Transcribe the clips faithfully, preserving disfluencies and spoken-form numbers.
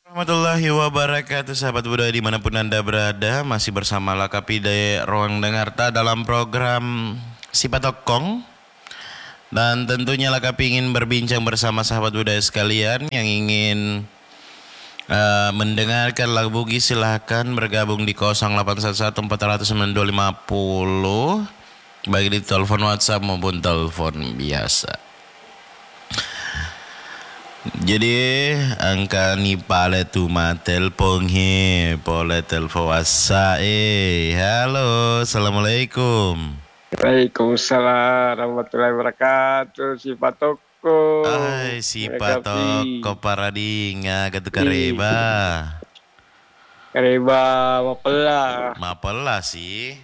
Warahmatullahi wabarakatuh, sahabat budaya dimanapun Anda berada. Masih bersama Lakapi dari Ruang Dengarta dalam program Sipa Tokong. Dan tentunya Lakapi ingin berbincang bersama sahabat budaya sekalian yang ingin uh, mendengarkan lagu Bugi. Silahkan bergabung di nol delapan satu satu empat nol sembilan dua lima nol, baik di telepon WhatsApp maupun telepon biasa. Jadi angka ni pale tu ma telpon he, pole telpon wasa eh. Halo, assalamualaikum. Waalaikumsalam warahmatullahi wabarakatuh. Si Patoko. Ay, si Patoko paradinga katu kareba. Kareba mapela. Mapela sih.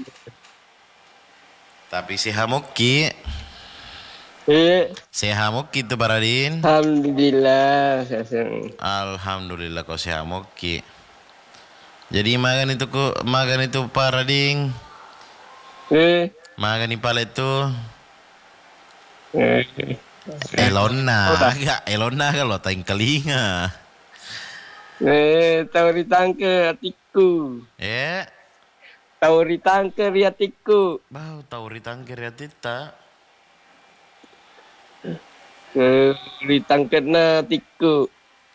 Tapi si Hamuki. Eh, sehamuk gitu Paradin. Alhamdulillah. Alhamdulillah kau sehamuk ki. Jadi makan itu ku makan itu Parading. Eh, makan ipal itu. eh. Elona, agak Elona kalau tang kelinga. Eh, tauri tangke atiku. Eh, tauri tangke riatiku. Bau tauri tangke riatita. Tauri tangke na tiku.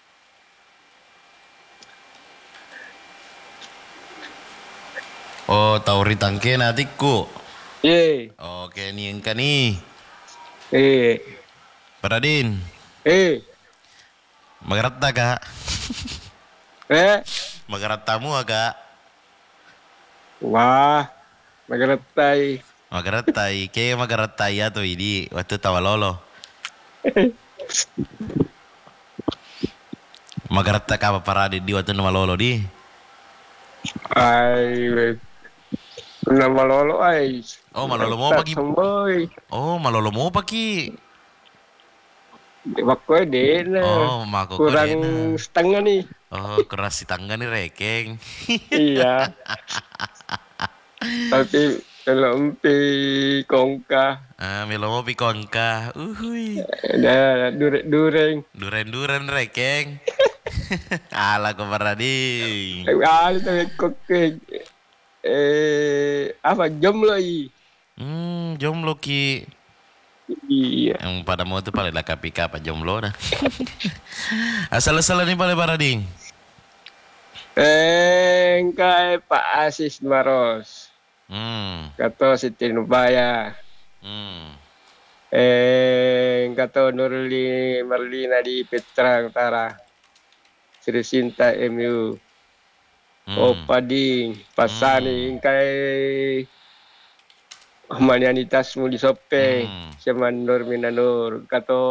Oh, tauri tangke na tiku. Ye. Oke, nih engka nih. Eh. Paradin. Eh. Magaratta kak. Eh. Magarattamu kak. Wah. Magarattai. Magarattai, kayak magarattai ya tuh ini waktu tawalolo. Magaratta ka pa Paradin di waktu nawalolo di. Ay, na malolo ay. Oh, malolo mo pagi. Samboy. Oh, malolo mo pagi. Di bako di na. Oh, mako kurang na. setengah nih. Oh, keras si tangga nih rekeng. Iya. Tapi kalau empi kongka. Ah, melo mo pikon ka. Uhuy. Ada dure dureng. Duren-duren rekeng. Ala ko Paradin. Ah, tapi kok eh apa jomblo i. Hmm, jomblo ki. Iya. Yang pada mau tuh paling lakapi ka pa jomblo na. Asal-asalan ni pala Paradin. Eh, kay Pak Asis Maros. Hmm. Kato Siti Nubaya. Hmm. Eh, kato Nurli Marlina di Petra Utara. Sri Sinta M U. Hmm. Opa Ding, Pasani, hmm. kay Manianitas mo di Sope, Hmm. Siaman Nur Minanur, kato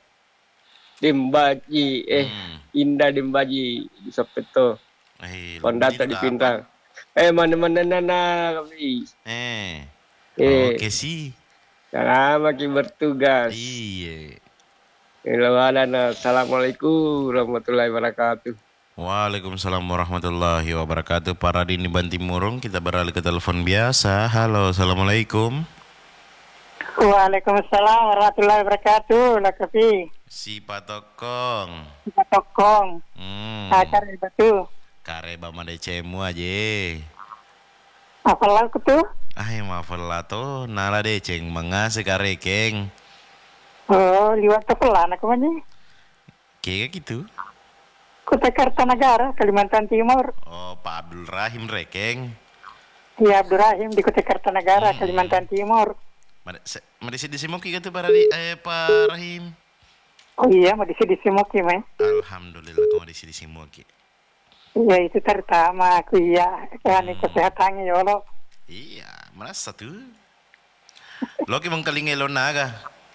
Dimbaji, eh, Hmm. Indah Dimbaji di Sope to. Eh, Pondata di Pintang. Eh, mana-mana nana kami. Eh. Eh. Oke sih. Karena makin bertugas. Iya. Assalamualaikum warahmatullahi wabarakatuh. Waalaikumsalam warahmatullahi wabarakatuh. Paradin di Bantimurung, kita beralih ke telepon biasa. Halo, assalamualaikum. Waalaikumsalam warahmatullahi wabarakatuh. Lakapi. Si Patokong. Si Patokong. Hmm. Acar batu. Kareba made cemu aja. Apa lagu tuh? Ay, maafal to. Nala de ceng mga sekarekeng. Oh, liwat Tepelan aku mana? Kayak gitu. Kota Kartanagara, Kalimantan Timur. Oh, Pak Abdul Rahim rekeng. Iya, Abdurrahim di Kota Kartanagara, hmm. Kalimantan Timur. Mari si disimuki gitu Paradi, eh Pak Rahim. Oh iya, mau disi disimuki mah. Alhamdulillah kamu disi disimuki. Iya, itu terutama aku iya, kan hmm. kesehatannya ya Allah. Iya, merasa tuh. Lo ki mengkaling Elona aga.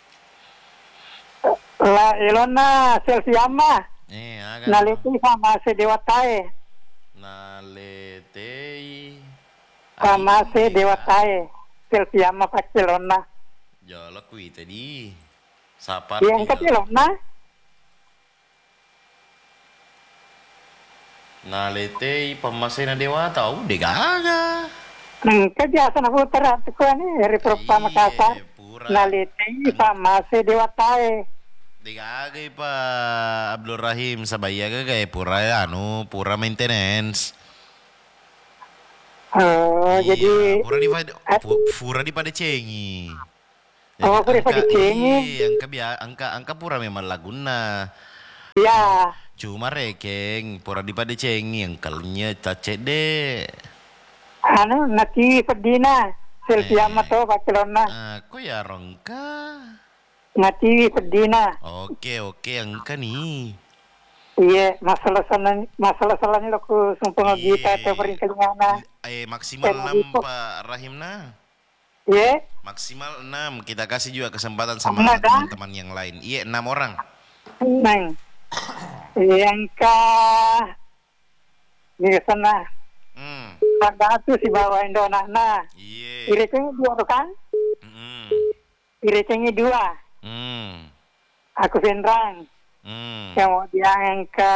La Elona selfie ama. Eh, aga. Naleti sama se Dewatae. Naleti. Sama se Dewatae. Selfie ama pakai Elona. Jolo kui tadi. Sapar. Yang kecil Elona. Nalete pemasai na dewa tahu deh gaga. Neng kebiasa na putar aku ni hari pertama kasar. Nalete sama se Dewatae. Digagay pa Abdul Rahim sabaya gagay pura anu pura maintenance. Oh, Iya, jadi pura di pada eh, pu- pura di pada cengi. Jadi oh, boleh angka pada cengi. iya, angka bia, angka angka pura memang laguna. Cu- Ya, Cuma rekeng pura di pada cengi angkalnya cacet deh. anu nanti pedina. Selfie amat Eh, tuh Barcelona. aku ya rongka. Nanti pedina. Oke oke angka nih. Iya, masalah sana masalah salahnya aku sumpah kita atau Iya. peringkat mana. L- Eh maksimal enam Pak Rahimna. Iya, Maksimal enam. Kita kasih juga kesempatan sama mana dah? teman-teman yang lain. Iya, enam orang. Neng. Yang ka di sana Hmm. ada tuh si bawa Indona. Nah, Iya. iritnya dua tuh kan? Hmm. Iritnya dua. Hmm. Aku Vendrang. Hmm. Kemudian ke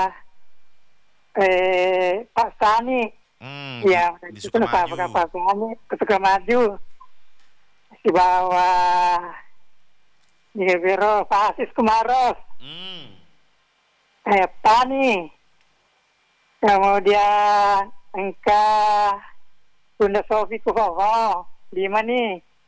eh Pak Sani. Hmm. Ya, Di itu lupa Sukamaju. bukan Pak Sani. Ke Sukamaju. Si bawa Iya, Biro, Pak Asis Kumaros. Hmm. Eh, Pani. Kemudian engka Bunda Sofi Kukoho. Di mana nih?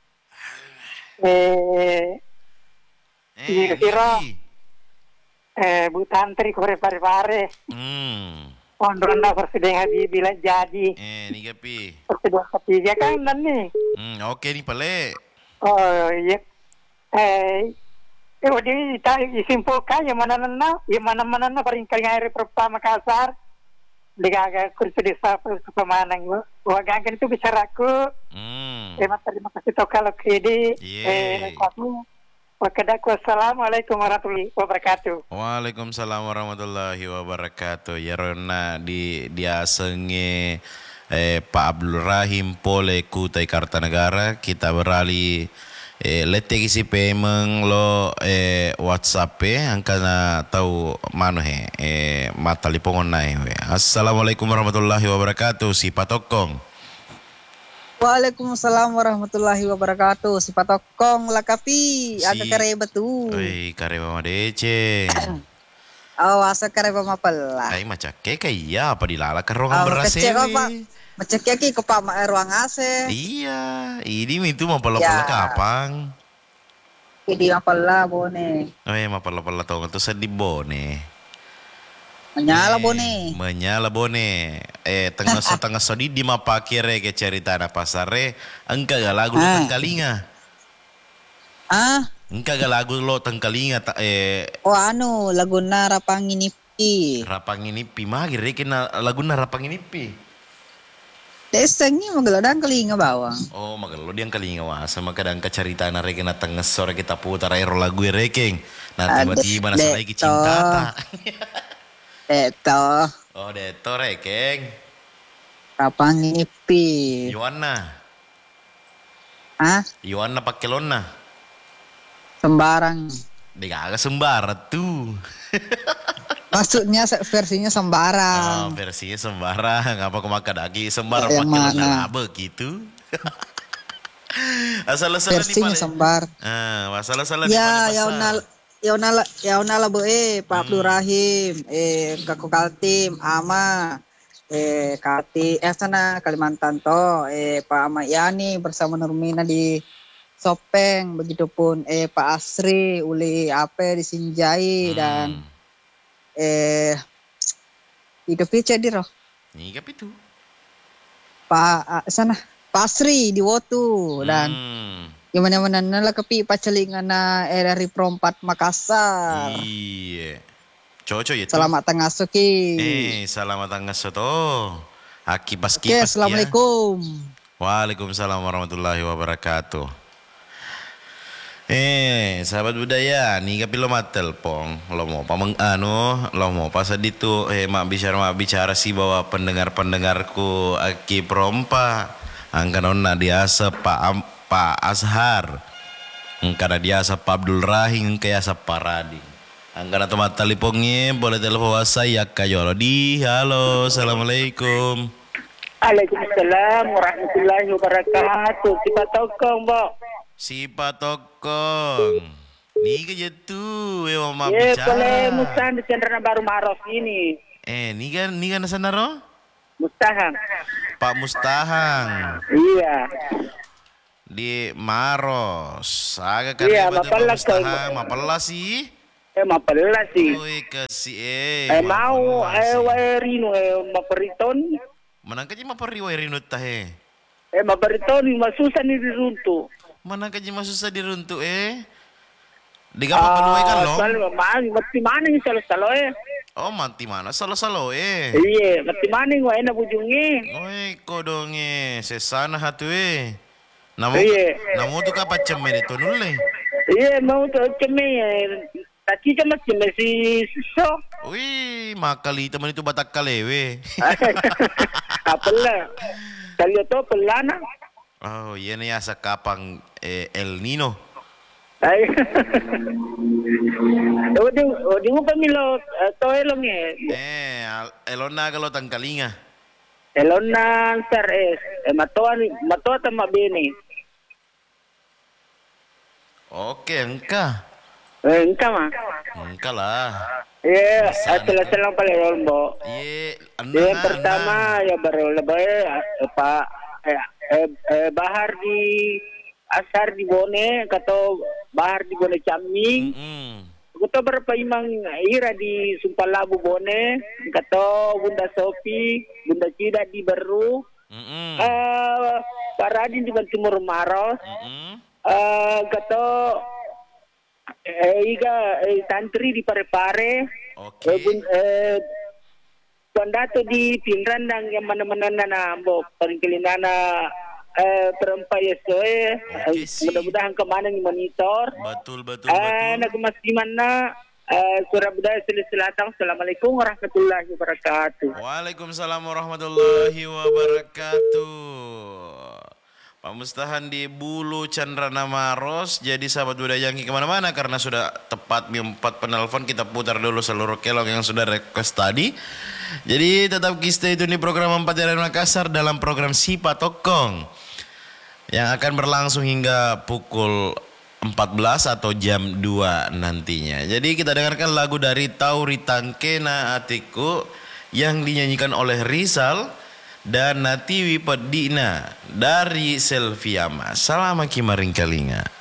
Eh, Eh, Iya, Biro. Niki. Eh, Bu Tantri kore pare-pare. Hmm. Ondrona Presiden Habibie lah jadi. Eh, nih Gapi. Presiden ketiga kan dan nih. Hmm, oke nih Pale. Oh iya. Eh, eh wadi kita disimpulkan yang mana mana, yang mana mana na paling kali ngairi pertama Makassar. Digaga kursi desa Sukamanang. Wah gagan itu bicaraku. Hmm. Terima terima kasih toh kalau kedi. Iya. Eh, kamu. Wakadaku assalamualaikum warahmatullahi wabarakatuh. Waalaikumsalam warahmatullahi wabarakatuh. Ya Rona di dia senge eh, Pak Abdul Rahim Pole Kutai Kartanegara kita beralih eh, lete kisi pemeng lo eh, WhatsApp eh angka na tahu mano he eh, mata lipongon na he. Assalamualaikum warahmatullahi wabarakatuh si Patokong. Waalaikumsalam warahmatullahi wabarakatuh. Si Patokong lakapi, Si- aga kare batu. Oi kare mama dece. Awas kare pamapala. Ay macake kaya apa dilala karongan Aw beras kecek apa? ewe. Macek ki ke pama ruang ase. Iya, ini itu mau pala-pala Ya. kapang. Idi mapala bone. Oh ya, mau pala-pala tau itu sedih bone. Menyala Eh, bone. Menyala bone. Eh, tengah so tengah so di di mapa kire ke cerita na pasare. Engka ga lagu lo Ah. tengkalinga. Ah, Engka ga lagu lo tengkalinga ta, eh oh anu laguna rapang inipi. rapang ini pi magir kena lagu na rapang ini pi. Desengi magaladang kalinga bawang. Oh, magalo diang kalinga wa sama kadang ka cerita na reke na tengah sore kita putar air lagu reke. Nah, Ade- tiba-tiba na lagi deto. cinta ta. Eto, Oh, deto rekeng. rapang inipi. Yowana. Ah, Yowana pakelona. sembarang. Di kagak sembarang tuh. Maksudnya se- versinya Ah, sembarang. versinya sembarang. Apa aku makan lagi sembarang Yang pakelona mana? laba gitu. Asal-asalan nih Versinya paling. sembar. Ah, masalah-salah nih Ya, paling ya pasal. unal ya unal ya unal bo eh Pak Abdul Rahim, eh Kako Kaltim, Ama, eh Kati, eh sana Kalimantan to, eh Pak Ahmad Yani bersama Nurmina di Sopeng, begitupun eh Pak Asri, Uli Ape di Sinjai dan Hmm. eh itu pice di roh. Nih kapi tuh. Pak ah, sana Pak Asri di Wotu dan Hmm. gimana mana nala kepi pacelingan na eh dari Perompat Makassar. Iya. Cocok ya tuh. Selamat tengah suki. Eh, selamat tanggal soto. Aki pas Oke, kipas assalamualaikum. Waalaikumsalam warahmatullahi wabarakatuh. Eh, sahabat budaya, nih kapi lo mat telepon, lo mau pameng anu, lo mau pas itu, eh mak bicara mak bicara sih bahwa pendengar pendengarku aki perompa, angka nona diasa Pak Am, Pak Azhar, angka diasa Pak Abdul Rahim, kayak asa Paradi. Angka atau mat teleponnya boleh telepon saya kayo di, halo, assalamualaikum. Waalaikumsalam warahmatullahi wabarakatuh. Kita tokong, Mbok. Si Patokong. Ni kerja tu, eh mama Ye, bicara. boleh mustahan di Cendana Baru Maros ini. Eh, ni kan ni kan sana ro? Mustahan. Pak Mustahang Iya. di Maros. Agak kan Iya, Pak mapalas kau. Mustahang, mapalas sih. Eh, mapalas sih. Oi kasih eh. Eh, mau, mapalas eh, sih. wairino, eh, maperiton. Mana kaji mapariwa rinut tah eh. Eh, maperiton, masusah nih diruntu. Mana kaji masusah diruntuk eh. Digapa penuh kan lo? Selalu, mati mana nih salo-salo eh. Oh mati mana salo-salo eh. Iya, mati mana gue enak bujungi. Oi kodonge sesana hatu eh. Namu Iya. namu tu ka pacem eh itu nulle. Iya, mau tuh ceme, tadi cuma ceme si suso. Wih, makali teman itu batak kalewe. Apa lah? Kali itu pelana. Oh, iya nih asa kapang eh, El Nino. Ay. Odi odi mo pamilo to elong eh. Eh, al- elona kalau tangkalinga. Elon na sir es eh, matoa ni matoa tama bini. Oke, engka. Eh engka ma. Engka lah. Eh Sana asal asal pala rolbo. Iya, Yang anda pertama ya baru lebay eh, pak eh, eh, eh, bahar di asar di Bone kato bahar di Bone Caming. Mm. Kuto berapa imang ira di Sumpalabu Bone kato Bunda Sopi, Bunda Cida di Beru. Mm. Eh Pak Radin di Timur Maros. Mm. Eh kato eh iga eh, santri di Pare-Pare. Oke. Eh, bun, eh Pandato di Pinran dan yang mana-mana na ambo pangkilinana eh perempat yeso eh Oke, sih. mudah-mudahan kemana ni monitor. Betul, betul, Eh betul. nagmasiman na eh surah budaya Selatan. Assalamualaikum warahmatullahi wabarakatuh. Waalaikumsalam warahmatullahi wabarakatuh. Pak Mustahan di Bulu Candrana Maros. Jadi sahabat budaya yang kemana-mana karena sudah tepat mi empat penelpon, kita putar dulu seluruh kelong yang sudah request tadi. Jadi tetap stay tune di program empat dari Makassar dalam program Sipa Tokong yang akan berlangsung hingga pukul empat belas atau jam dua nantinya. Jadi kita dengarkan lagu dari Tauri Tangkena Atiku yang dinyanyikan oleh Rizal dan Natiwi Pedina dari Selviama. Salam kimaring kalinga.